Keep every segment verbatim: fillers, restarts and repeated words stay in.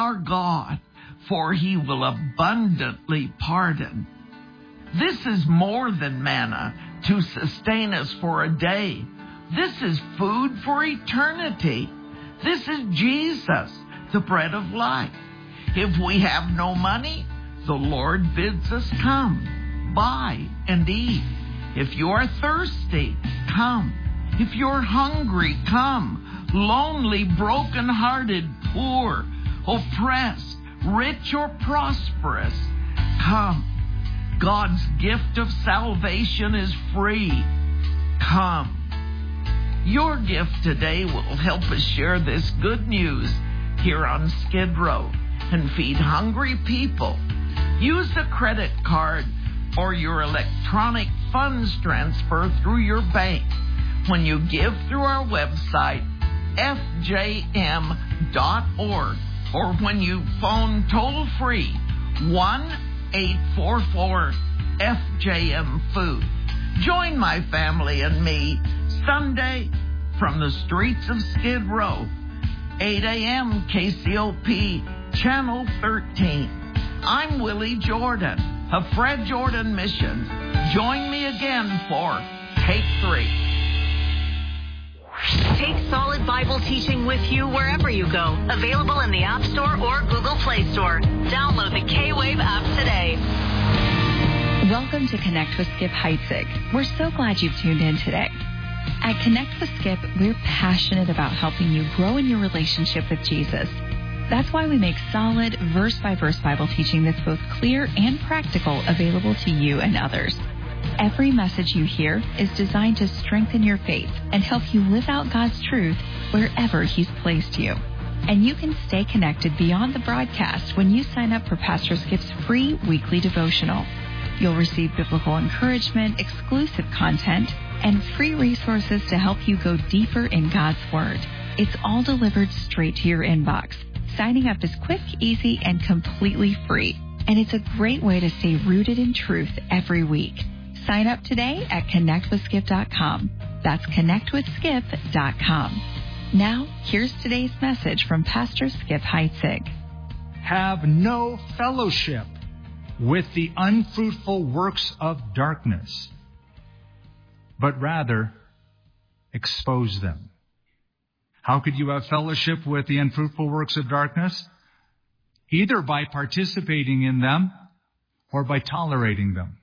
our God, for he will abundantly pardon. This is more than manna to sustain us for a day. This is food for eternity. This is Jesus, the bread of life. If we have no money, the Lord bids us come, buy and eat. If you are thirsty, come. If you're hungry, come. Lonely, broken-hearted, poor, oppressed, rich or prosperous, come. God's gift of salvation is free. Come. Your gift today will help us share this good news here on Skid Row and feed hungry people. Use a credit card or your electronic funds transfer through your bank when you give through our website, f j m dot org, or when you phone toll-free one eight four four F J M Food. Join my family and me Sunday from the streets of Skid Row, eight a.m. K C O P, Channel thirteen. I'm Willie Jordan of Fred Jordan Mission. Join me again for Take Three. Take solid Bible teaching with you wherever you go. Available in the App Store or Google Play Store. Download the K-Wave app today. Welcome to Connect with Skip Heitzig. We're so glad you've tuned in today. At Connect with Skip, we're passionate about helping you grow in your relationship with Jesus. That's why we make solid, verse-by-verse Bible teaching that's both clear and practical available to you and others. Every message you hear is designed to strengthen your faith and help you live out God's truth wherever He's placed you. And you can stay connected beyond the broadcast when you sign up for Pastor Skip's free weekly devotional. You'll receive biblical encouragement, exclusive content, and free resources to help you go deeper in God's Word. It's all delivered straight to your inbox. Signing up is quick, easy, and completely free. And it's a great way to stay rooted in truth every week. Sign up today at connect with skip dot com. That's connect with skip dot com. Now, here's today's message from Pastor Skip Heitzig. Have no fellowship with the unfruitful works of darkness, but rather expose them. How could you have fellowship with the unfruitful works of darkness? Either by participating in them or by tolerating them.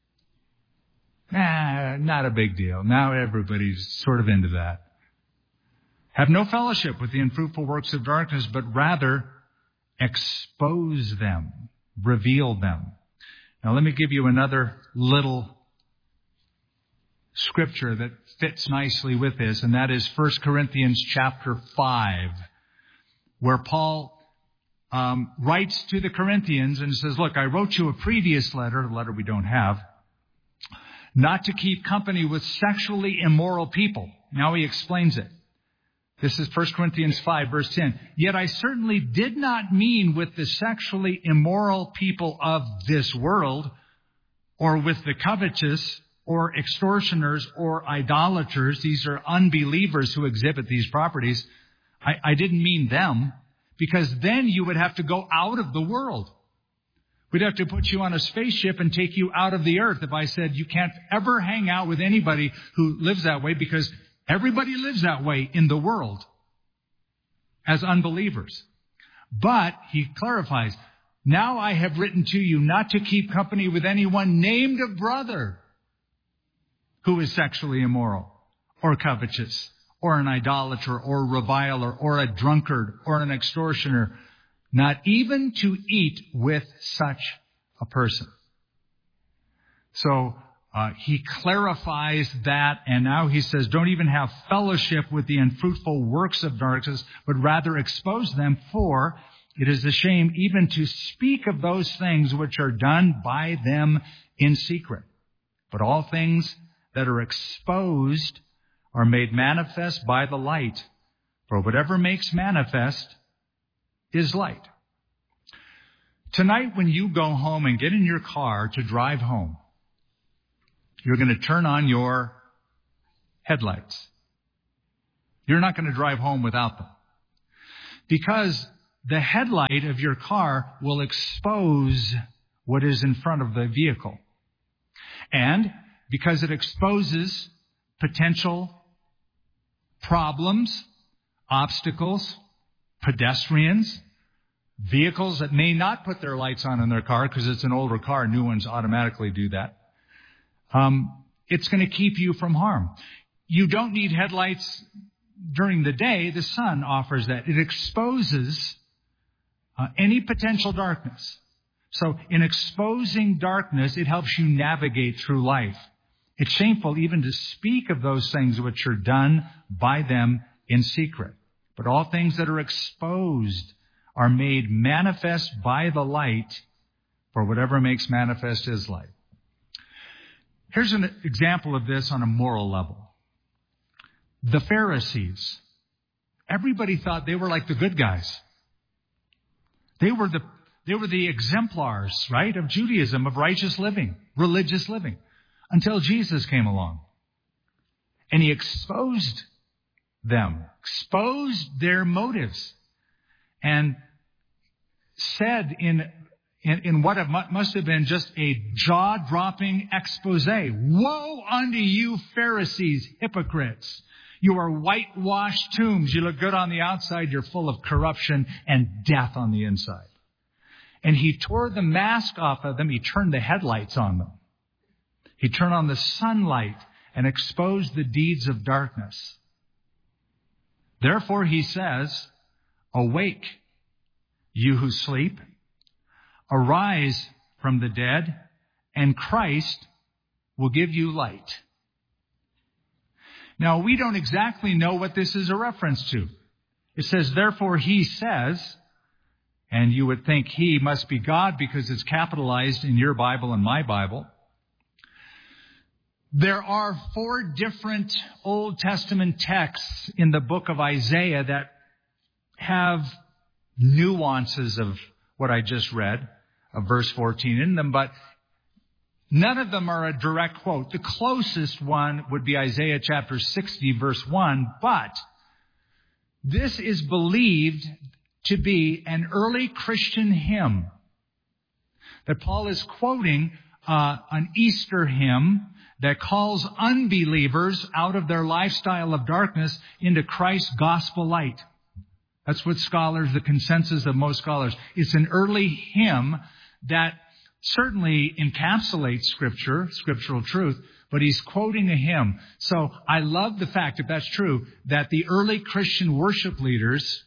Nah, not a big deal. Now everybody's sort of into that. Have no fellowship with the unfruitful works of darkness, but rather expose them, reveal them. Now let me give you another little scripture that fits nicely with this, and that is First Corinthians chapter five, where Paul um, writes to the Corinthians and says, look, I wrote you a previous letter, a letter we don't have, not to keep company with sexually immoral people. Now he explains it. This is First Corinthians five, verse ten. Yet I certainly did not mean with the sexually immoral people of this world, or with the covetous, or extortioners, or idolaters. These are unbelievers who exhibit these properties. I, I didn't mean them, because then you would have to go out of the world. We'd have to put you on a spaceship and take you out of the earth if I said you can't ever hang out with anybody who lives that way, because everybody lives that way in the world as unbelievers. But he clarifies, now I have written to you not to keep company with anyone named a brother who is sexually immoral or covetous or an idolater or a reviler or a drunkard or an extortioner, not even to eat with such a person. So uh, he clarifies that, and now he says, don't even have fellowship with the unfruitful works of darkness, but rather expose them, for it is a shame even to speak of those things which are done by them in secret. But all things that are exposed are made manifest by the light. For whatever makes manifest is light. Tonight, when you go home and get in your car to drive home, you're going to turn on your headlights. You're not going to drive home without them. Because the headlight of your car will expose what is in front of the vehicle. And because it exposes potential problems, obstacles, pedestrians, vehicles that may not put their lights on in their car because it's an older car. New ones automatically do that. Um, it's going to keep you from harm. You don't need headlights during the day. The sun offers that. It exposes uh, any potential darkness. So in exposing darkness, it helps you navigate through life. It's shameful even to speak of those things which are done by them in secret. But all things that are exposed are made manifest by the light, for whatever makes manifest is light. Here's an example of this on a moral level. The Pharisees. Everybody thought they were like the good guys. They were the They were the exemplars, right, of Judaism, of righteous living, religious living, until Jesus came along. And he exposed them, exposed their motives, and said in, in, in what must have been just a jaw-dropping expose, "Woe unto you, Pharisees, hypocrites! You are whitewashed tombs. You look good on the outside. You're full of corruption and death on the inside." And he tore the mask off of them. He turned the headlights on them. He turned on the sunlight and exposed the deeds of darkness. Therefore, he says, "Awake, you who sleep. Arise from the dead, and Christ will give you light." Now, we don't exactly know what this is a reference to. It says, "Therefore, he says," and you would think he must be God because it's capitalized in your Bible and my Bible. There are four different Old Testament texts in the book of Isaiah that have nuances of what I just read, of verse fourteen in them, but none of them are a direct quote. The closest one would be Isaiah chapter sixty, verse one, but this is believed to be an early Christian hymn that Paul is quoting, uh, an Easter hymn that calls unbelievers out of their lifestyle of darkness into Christ's gospel light. That's what scholars, the consensus of most scholars. It's an early hymn that certainly encapsulates Scripture, scriptural truth, but he's quoting a hymn. So I love the fact, if that's true, that the early Christian worship leaders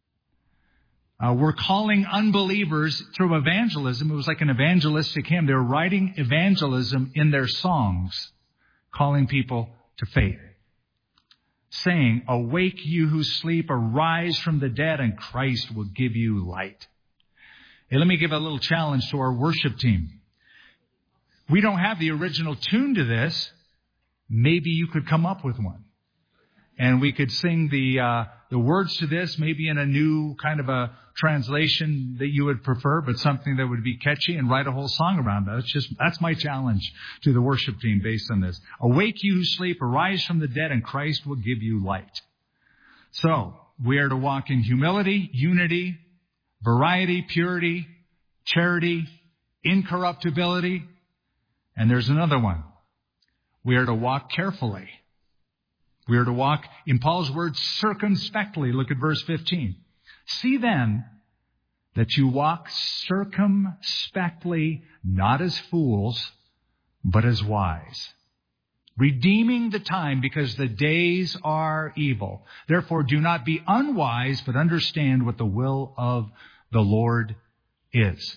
Uh, we're calling unbelievers through evangelism. It was like an evangelistic hymn. They were writing evangelism in their songs, calling people to faith, saying, "Awake, you who sleep, arise from the dead, and Christ will give you light." Hey, let me give a little challenge to our worship team. We don't have the original tune to this. Maybe you could come up with one. And we could sing the uh, the words to this, maybe in a new kind of a translation that you would prefer, but something that would be catchy, and write a whole song around that. That's just that's my challenge to the worship team based on this. "Awake, you who sleep, arise from the dead, and Christ will give you light." So we are to walk in humility, unity, variety, purity, charity, incorruptibility, and there's another one. We are to walk carefully. We are to walk, in Paul's words, circumspectly. Look at verse fifteen. "See then that you walk circumspectly, not as fools, but as wise, redeeming the time because the days are evil. Therefore do not be unwise, but understand what the will of the Lord is."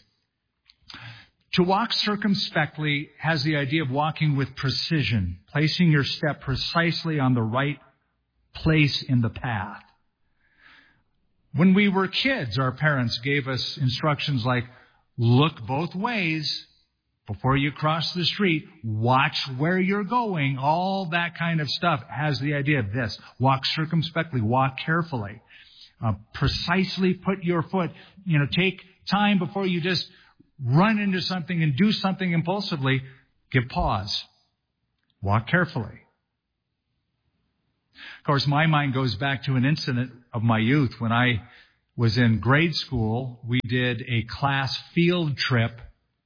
To walk circumspectly has the idea of walking with precision, placing your step precisely on the right place in the path. When we were kids, our parents gave us instructions like, look both ways before you cross the street, watch where you're going. All that kind of stuff has the idea of this. Walk circumspectly, walk carefully, uh, precisely put your foot, you know, take time before you just run into something and do something impulsively. Give pause. Walk carefully. Of course, my mind goes back to an incident of my youth when I was in grade school, we did a class field trip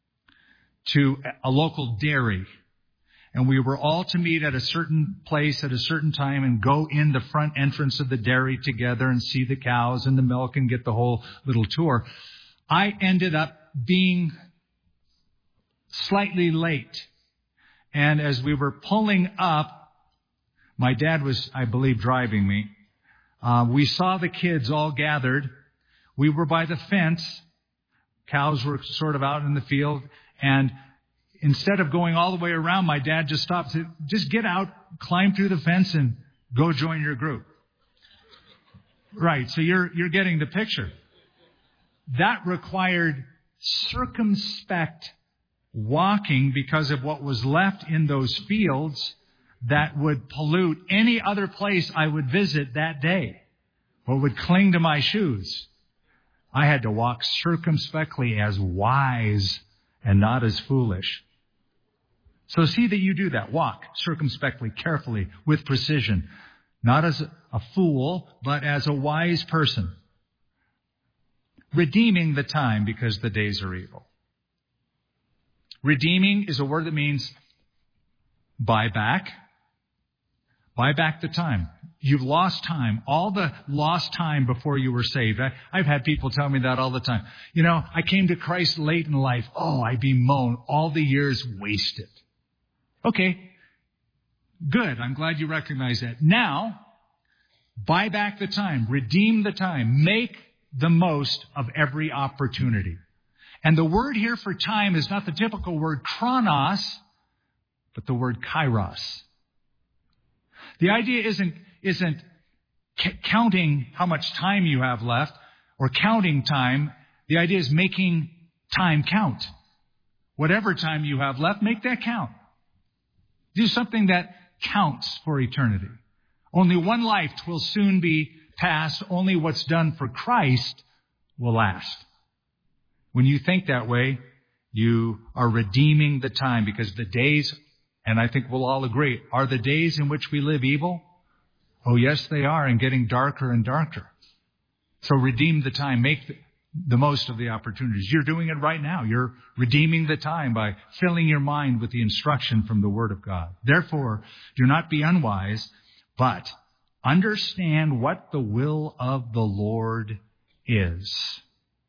to a local dairy. And we were all to meet at a certain place at a certain time and go in the front entrance of the dairy together and see the cows and the milk and get the whole little tour. I ended up being slightly late. And as we were pulling up, my dad was, I believe, driving me. Uh, we saw the kids all gathered. We were by the fence. Cows were sort of out in the field. And instead of going all the way around, my dad just stopped to just get out, climb through the fence, and go join your group. Right, so you're you're getting the picture. That required circumspect walking because of what was left in those fields that would pollute any other place I would visit that day or would cling to my shoes. I had to walk circumspectly as wise and not as foolish. So see that you do that. Walk circumspectly, carefully, with precision. Not as a fool, but as a wise person. Redeeming the time because the days are evil. Redeeming is a word that means buy back. Buy back the time. You've lost time. All the lost time before you were saved. I, I've had people tell me that all the time. You know, I came to Christ late in life. Oh, I bemoan all the years wasted. Okay, good. I'm glad you recognize that. Now, buy back the time. Redeem the time. Make the most of every opportunity. And the word here for time is not the typical word chronos, but the word kairos. The idea isn't, isn't c- counting how much time you have left or counting time. The idea is making time count. Whatever time you have left, make that count. Do something that counts for eternity. Only one life will soon be past. Only what's done for Christ will last. When you think that way, you are redeeming the time because the days, and I think we'll all agree, are the days in which we live evil? Oh, yes, they are, and getting darker and darker. So redeem the time. Make the, the most of the opportunities. You're doing it right now. You're redeeming the time by filling your mind with the instruction from the Word of God. Therefore, do not be unwise, but understand what the will of the Lord is.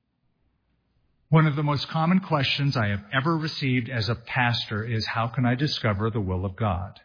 One of the most common questions I have ever received as a pastor is, how can I discover the will of God?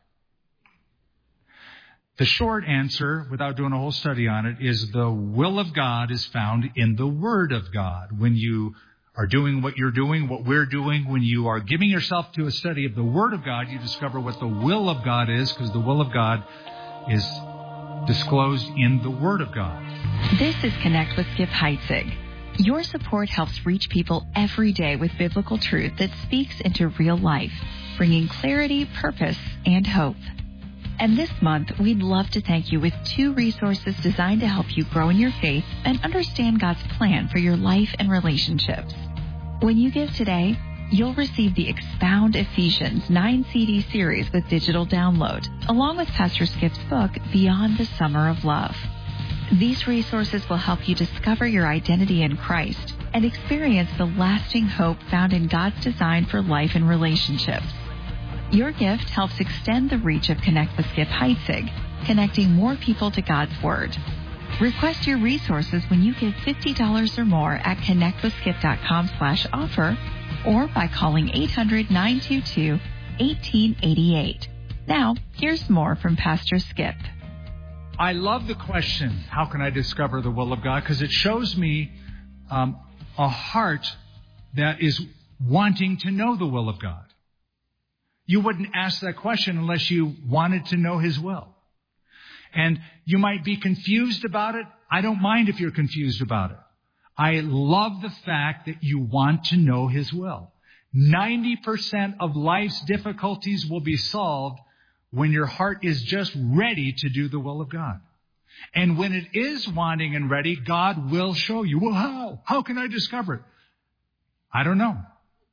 The short answer, without doing a whole study on it, is the will of God is found in the Word of God. When you are doing what you're doing, what we're doing, when you are giving yourself to a study of the Word of God, you discover what the will of God is, because the will of God is disclosed in the Word of God. This is Connect with Skip Heitzig. Your support helps reach people every day with biblical truth that speaks into real life, bringing clarity, purpose, and hope. And this month, we'd love to thank you with two resources designed to help you grow in your faith and understand God's plan for your life and relationships. When you give today, you'll receive the Expound Ephesians nine C D series with digital download, along with Pastor Skip's book, Beyond the Summer of Love. These resources will help you discover your identity in Christ and experience the lasting hope found in God's design for life and relationships. Your gift helps extend the reach of Connect with Skip Heitzig, connecting more people to God's Word. Request your resources when you give fifty dollars or more at connectwithskip.com slash offer or by calling eight hundred, nine two two, one eight eight eight. Now, here's more from Pastor Skip. I love the question, how can I discover the will of God? Because it shows me um, a heart that is wanting to know the will of God. You wouldn't ask that question unless you wanted to know His will. And you might be confused about it. I don't mind if you're confused about it. I love the fact that you want to know His will. ninety percent of life's difficulties will be solved when your heart is just ready to do the will of God. And when it is wanting and ready, God will show you. Well, how? How can I discover it? I don't know.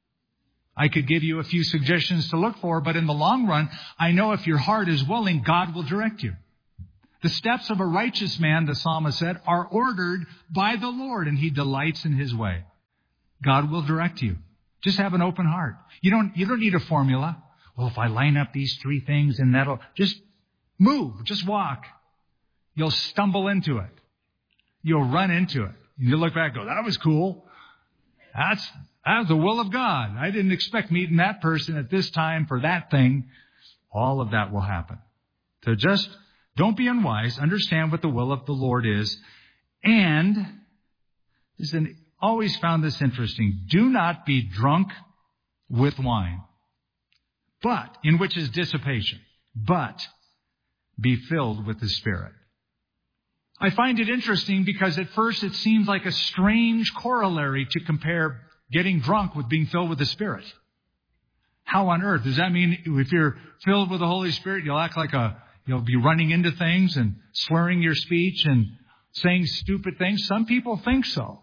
I could give you a few suggestions to look for, but in the long run, I know if your heart is willing, God will direct you. The steps of a righteous man, the psalmist said, are ordered by the Lord, and he delights in his way. God will direct you. Just have an open heart. You don't, you don't need a formula. Well, if I line up these three things, and that'll just move, just walk. You'll stumble into it. You'll run into it. You look back and go, that was cool. That's, that's the will of God. I didn't expect meeting that person at this time for that thing. All of that will happen. So just don't be unwise. Understand what the will of the Lord is. And this is an, always found this interesting. Do not be drunk with wine, but in which is dissipation, but be filled with the Spirit. I find it interesting because at first it seems like a strange corollary to compare getting drunk with being filled with the Spirit. How on earth? Does that mean if you're filled with the Holy Spirit, you'll act like a, you'll be running into things and slurring your speech and saying stupid things? Some people think so.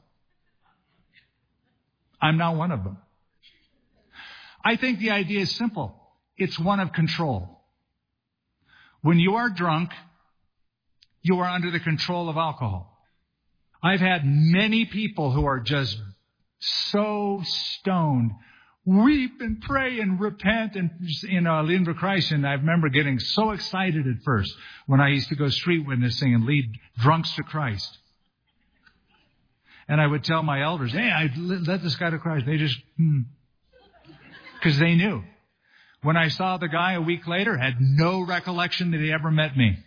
I'm not one of them. I think the idea is simple. It's one of control. When you are drunk, you are under the control of alcohol. I've had many people who are just so stoned, weep and pray and repent and, you know, lead to Christ. And I remember getting so excited at first when I used to go street witnessing and lead drunks to Christ. And I would tell my elders, hey, I led this guy to Christ. They just, hmm. Because they knew. When I saw the guy a week later, had no recollection that he ever met me.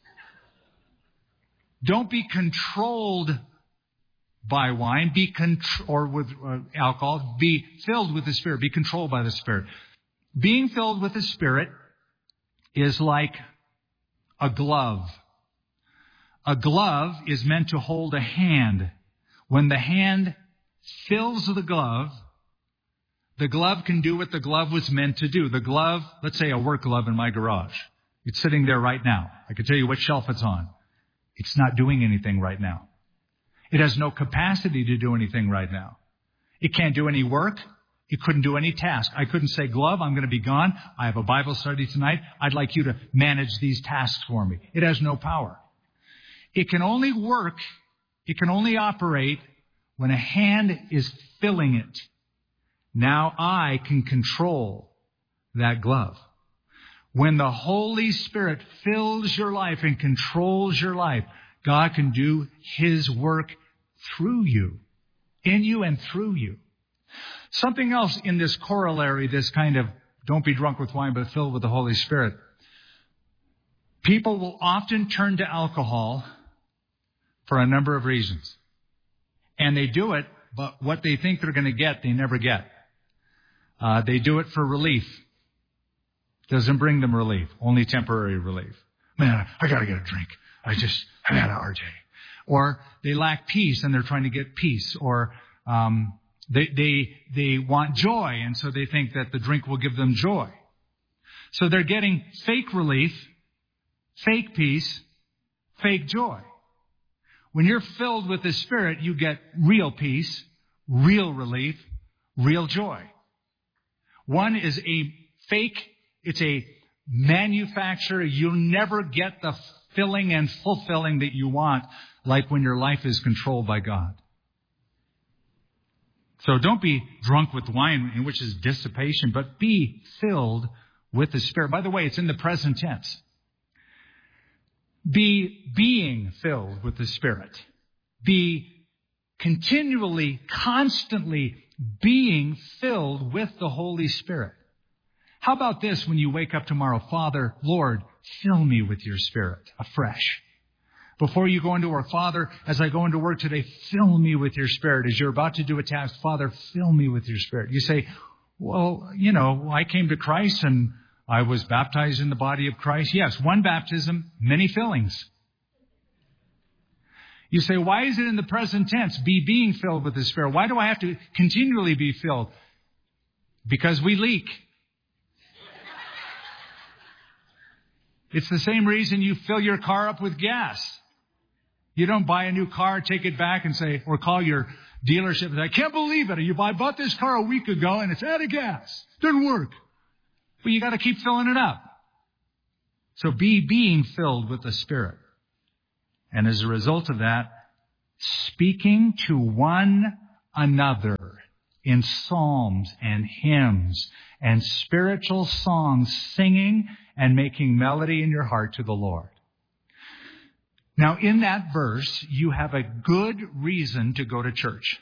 Don't be controlled by wine, be contr- or with uh, alcohol. Be filled with the Spirit. Be controlled by the Spirit. Being filled with the Spirit is like a glove. A glove is meant to hold a hand. When the hand fills the glove, the glove can do what the glove was meant to do. The glove, let's say a work glove in my garage. It's sitting there right now. I can tell you what shelf it's on. It's not doing anything right now. It has no capacity to do anything right now. It can't do any work. It couldn't do any task. I couldn't say, glove, I'm going to be gone. I have a Bible study tonight. I'd like you to manage these tasks for me. It has no power. It can only work, it can only operate when a hand is filling it. Now I can control that glove. When the Holy Spirit fills your life and controls your life, God can do His work through you, in you and through you. Something else in this corollary, this kind of don't be drunk with wine, but filled with the Holy Spirit. People will often turn to alcohol for a number of reasons. And they do it, but what they think they're going to get, they never get. Uh, they do it for relief. Doesn't bring them relief, only temporary relief. Man, I got to get a drink. I just, I got an R J. Or they lack peace and they're trying to get peace. Or um, they, they, they want joy, and so they think that the drink will give them joy. So they're getting fake relief, fake peace, fake joy. When you're filled with the Spirit, you get real peace, real relief, real joy. One is a fake, it's a manufacturer. You'll never get the filling and fulfilling that you want, like when your life is controlled by God. So don't be drunk with wine, in which is dissipation, but be filled with the Spirit. By the way, it's in the present tense. Be being filled with the Spirit. Be continually, constantly being filled with the Holy Spirit. How about this when you wake up tomorrow? Father, Lord, fill me with your Spirit afresh. Before you go into work, Father, as I go into work today, fill me with your Spirit. As you're about to do a task, Father, fill me with your Spirit. You say, well, you know, I came to Christ and I was baptized in the body of Christ. Yes, one baptism, many fillings. You say, why is it in the present tense? Be being filled with the Spirit. Why do I have to continually be filled? Because we leak. It's the same reason you fill your car up with gas. You don't buy a new car, take it back and say, or call your dealership and say, I can't believe it. You I bought this car a week ago and it's out of gas. Didn't work. But you got to keep filling it up. So be being filled with the Spirit. And as a result of that, speaking to one another in psalms and hymns and spiritual songs, singing and making melody in your heart to the Lord. Now, in that verse, you have a good reason to go to church.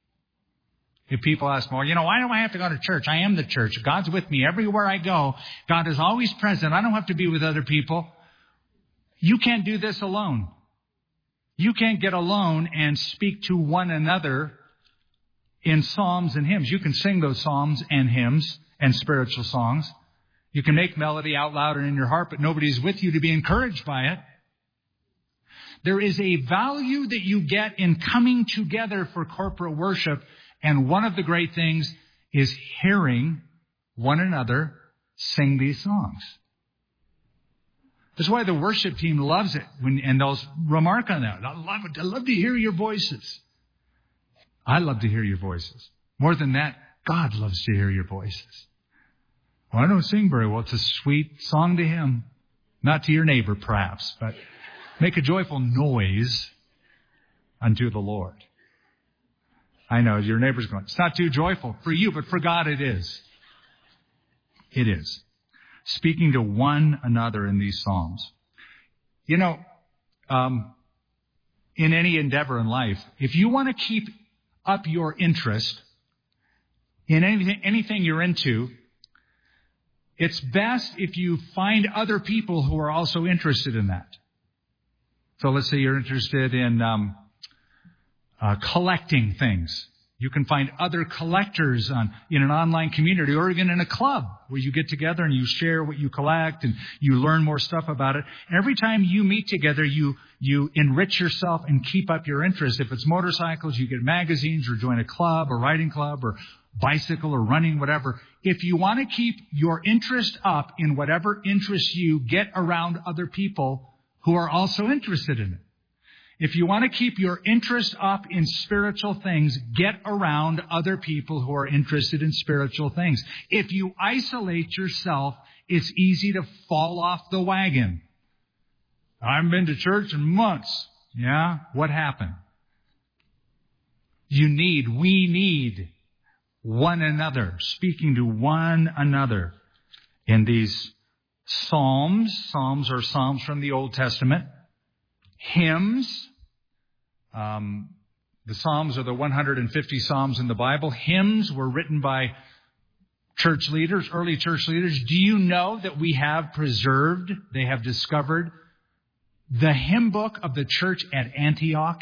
If people ask, well, you know, why do I have to go to church? I am the church. God's with me everywhere I go. God is always present. I don't have to be with other people. You can't do this alone. You can't get alone and speak to one another in psalms and hymns. You can sing those psalms and hymns and spiritual songs. You can make melody out loud and in your heart, but nobody's with you to be encouraged by it. There is a value that you get in coming together for corporate worship. And one of the great things is hearing one another sing these songs. That's why the worship team loves it. When, and they'll remark on that. I love it. I love to hear your voices. I love to hear your voices. More than that, God loves to hear your voices. Well, I don't sing very well. It's a sweet song to Him. Not to your neighbor, perhaps, but make a joyful noise unto the Lord. I know your neighbor's going, it's not too joyful for you, but for God it is. It is. Speaking to one another in these psalms. You know, um, in any endeavor in life, if you want to keep up your interest in anything, anything you're into, it's best if you find other people who are also interested in that. So let's say you're interested in um, uh, collecting things. You can find other collectors on, in an online community or even in a club where you get together and you share what you collect and you learn more stuff about it. Every time you meet together, you you enrich yourself and keep up your interest. If it's motorcycles, you get magazines or join a club or riding club or bicycle or running, whatever. If you want to keep your interest up in whatever interests you, get around other people who are also interested in it. If you want to keep your interest up in spiritual things, get around other people who are interested in spiritual things. If you isolate yourself, it's easy to fall off the wagon. I haven't been to church in months. Yeah? What happened? You need, we need one another, speaking to one another in these psalms. Psalms are psalms from the Old Testament. Hymns. Um, the Psalms are the one hundred fifty Psalms in the Bible. Hymns were written by church leaders, early church leaders. Do you know that we have preserved, they have discovered the hymn book of the church at Antioch?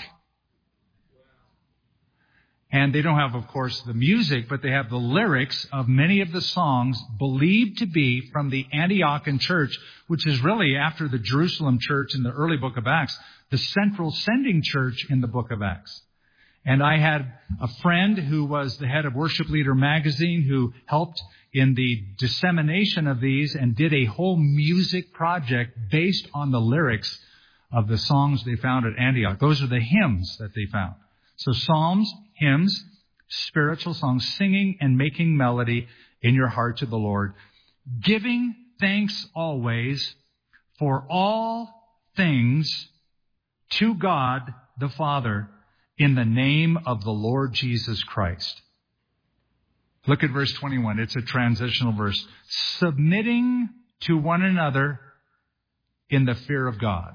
And they don't have, of course, the music, but they have the lyrics of many of the songs believed to be from the Antiochian church, which is really after the Jerusalem church in the early book of Acts, the central sending church in the book of Acts. And I had a friend who was the head of Worship Leader magazine who helped in the dissemination of these and did a whole music project based on the lyrics of the songs they found at Antioch. Those are the hymns that they found. So psalms, hymns, spiritual songs, singing and making melody in your heart to the Lord, giving thanks always for all things to God the Father in the name of the Lord Jesus Christ. Look at verse twenty-one. It's a transitional verse. Submitting to one another in the fear of God.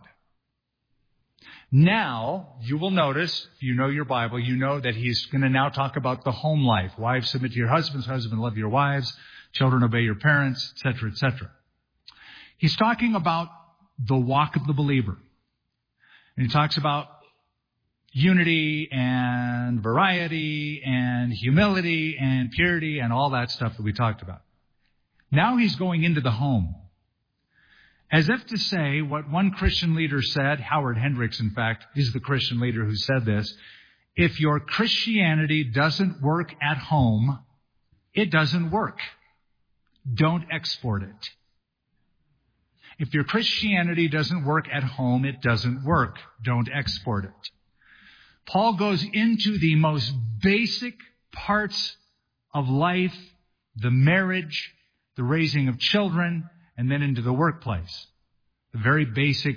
Now, you will notice, if you know your Bible, you know that he's going to now talk about the home life. Wives, submit to your husbands. Husbands, love your wives. Children, obey your parents, et cetera, et cetera. He's talking about the walk of the believer. And he talks about unity and variety and humility and purity and all that stuff that we talked about. Now he's going into the home. As if to say what one Christian leader said, Howard Hendricks, in fact, is the Christian leader who said this. If your Christianity doesn't work at home, it doesn't work. Don't export it. If your Christianity doesn't work at home, it doesn't work. Don't export it. Paul goes into the most basic parts of life, the marriage, the raising of children, and then into the workplace. The very basic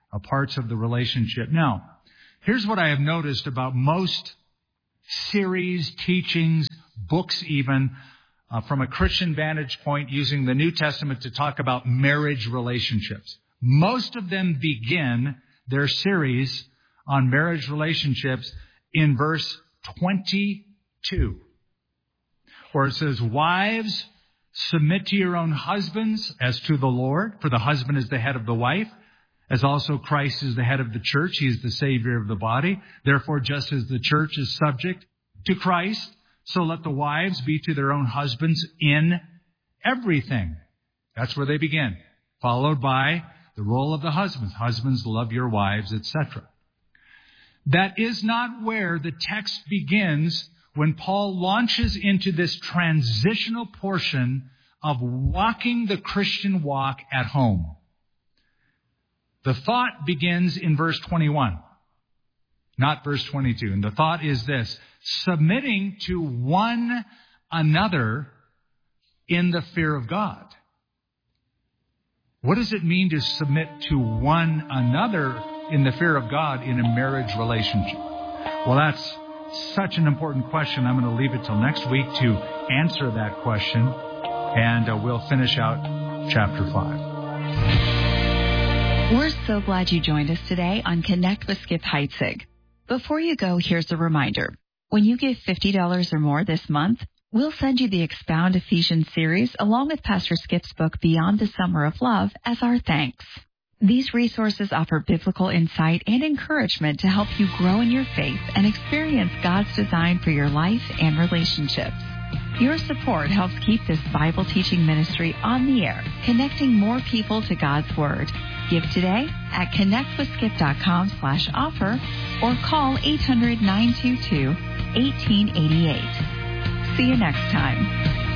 uh, parts of the relationship. Now, here's what I have noticed about most series, teachings, books even, uh, from a Christian vantage point using the New Testament to talk about marriage relationships. Most of them begin their series on marriage relationships in verse twenty-two, where it says, "Wives, submit to your own husbands as to the Lord, for the husband is the head of the wife, as also Christ is the head of the church. He is the Savior of the body. Therefore, just as the church is subject to Christ, so let the wives be to their own husbands in everything." That's where they begin, followed by the role of the husbands. Husbands, love your wives, et cetera. That is not where the text begins when Paul launches into this transitional portion of walking the Christian walk at home. The thought begins in verse twenty-one, not verse twenty-two. And the thought is this: submitting to one another in the fear of God. What does it mean to submit to one another in the fear of God in a marriage relationship? Well, that's such an important question. I'm going to leave it till next week to answer that question, and uh, we'll finish out chapter five. We're so glad you joined us today on Connect with Skip Heitzig. Before you go, here's a reminder. When you give fifty dollars or more this month, we'll send you the Expound Ephesians series along with Pastor Skip's book, Beyond the Summer of Love, as our thanks. These resources offer biblical insight and encouragement to help you grow in your faith and experience God's design for your life and relationships. Your support helps keep this Bible teaching ministry on the air, connecting more people to God's Word. Give today at connectwithskip.com slash offer or call eight hundred, nine two two, one eight eight eight. See you next time.